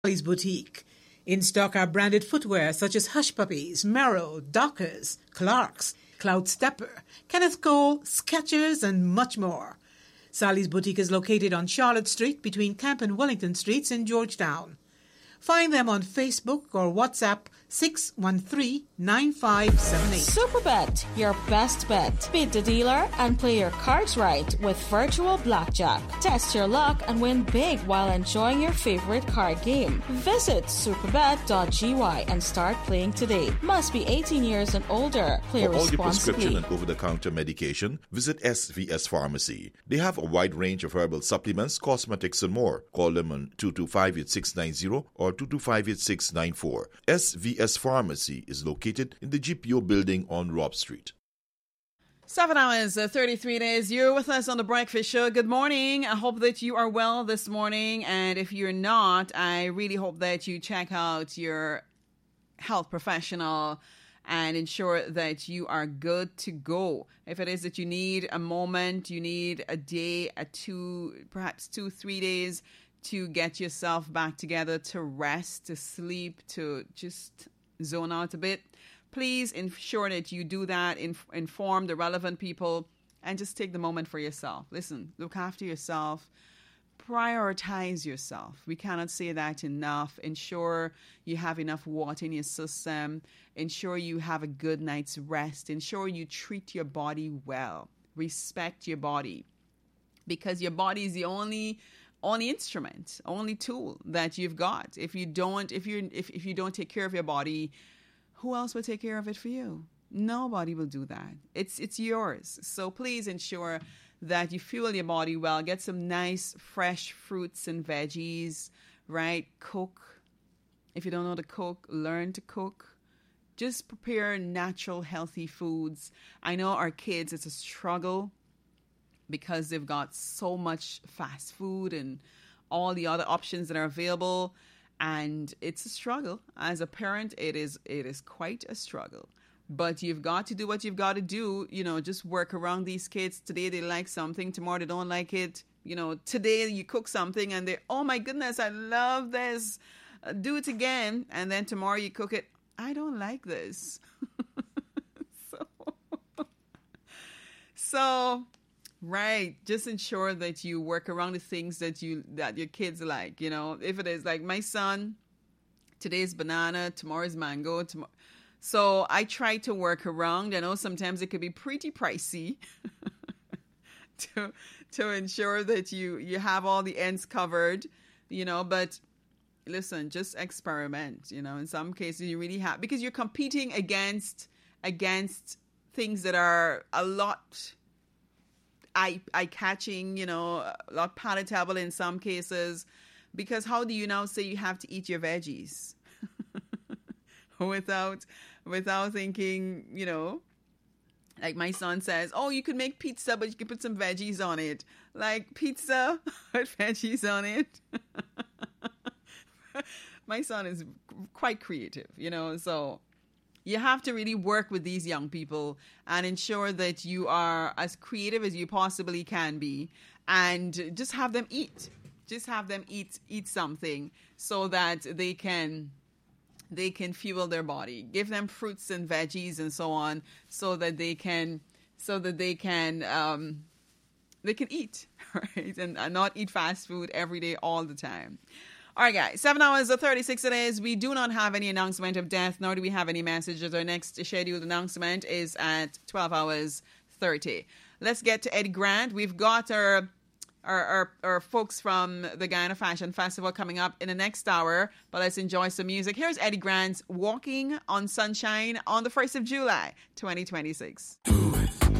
Sally's Boutique. In stock are branded footwear such as Hush Puppies, Merrow, Dockers, Clarks, Cloud Stepper, Kenneth Cole, Skechers, and much more. Sally's Boutique is located on Charlotte Street between Camp and Wellington Streets in Georgetown. Find them on Facebook or WhatsApp 613-9578. Superbet, your best bet. Beat the dealer and play your cards right with virtual blackjack. Test your luck and win big while enjoying your favorite card game. Visit superbet.gy and start playing today. Must be 18 years and older. Play For all your responsibly. prescription and over-the-counter medication, visit SVS Pharmacy. They have a wide range of herbal supplements, cosmetics, and more. Call them on 225-8690 or 225-8694. SVS Pharmacy is located in the GPO building on Robb Street. 7 hours, 33 days. You're with us on The Breakfast Show. Good morning. I hope that you are well this morning. And if you're not, I really hope that you check out your health professional and ensure that you are good to go. If it is that you need a moment, you need a day, perhaps 2-3 days to get yourself back together, to rest, to sleep, to just zone out a bit, please ensure that you do that, inform the relevant people, and just take the moment for yourself. Listen, look after yourself, prioritize yourself. We cannot say that enough. Ensure you have enough water in your system. Ensure you have a good night's rest. Ensure you treat your body well. Respect your body, because your body is the only instrument, only tool that you've got. If you don't take care of your body, who else will take care of it for you? Nobody will do that. It's yours. So please ensure that you fuel your body well. Get some nice fresh fruits and veggies, right? Cook. If you don't know to cook, learn to cook. Just prepare natural, healthy foods. I know our kids, it's a struggle because they've got so much fast food and all the other options that are available. And it's a struggle. As a parent, it is quite a struggle. But you've got to do what you've got to do. Just work around these kids. Today they like something, tomorrow they don't like it. Today you cook something and oh my goodness, I love this. Do it again. And then tomorrow you cook it. I don't like this. So right. Just ensure that you work around the things that your kids like. If it is like my son, today's banana, tomorrow's mango. So I try to work around. I know sometimes it could be pretty pricey to ensure that you have all the ends covered, but listen, just experiment. In some cases you really have, because you're competing against things that are a lot eye-catching, a lot palatable in some cases, because how do you now say you have to eat your veggies without thinking, like my son says, oh, you could make pizza, but you could put some veggies on it. Like pizza with veggies on it. My son is quite creative, so you have to really work with these young people and ensure that you are as creative as you possibly can be, and just have them eat. Just have them eat something so that they can fuel their body. Give them fruits and veggies and so on, so that they can eat, right? And not eat fast food every day all the time. All right, guys, 7 hours or 36 it is. We do not have any announcement of death, nor do we have any messages. Our next scheduled announcement is at 12 hours 30. Let's get to Eddie Grant. We've got our folks from the Guyana Fashion Festival coming up in the next hour, but let's enjoy some music. Here's Eddie Grant's Walking on Sunshine on the 1st of July, 2026.